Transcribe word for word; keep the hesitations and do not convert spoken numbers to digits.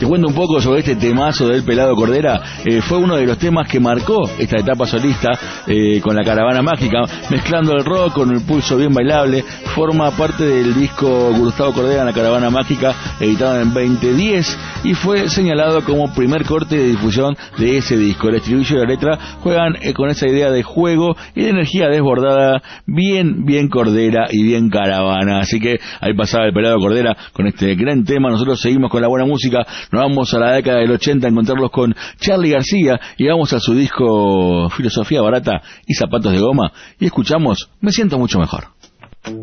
Te cuento un poco sobre este temazo del Pelado Cordera. Eh, fue uno de los temas que marcó esta etapa solista eh, con la Caravana Mágica, mezclando el rock con el pulso bien bailable. Forma parte del disco Gustavo Cordera en la Caravana Mágica, editado en veinte diez, y fue señalado como primer corte de difusión de ese disco. El estribillo y la letra juegan eh, con esa idea de juego y de energía desbordada, bien, bien Cordera y bien Caravana. Así que ahí pasaba el Pelado Cordera con este gran tema. Nosotros seguimos con la buena música, nos vamos a la década del ochenta a encontrarlos con Charly García y vamos a su disco Filosofía Barata y Zapatos de Goma y escuchamos Me Siento Mucho Mejor.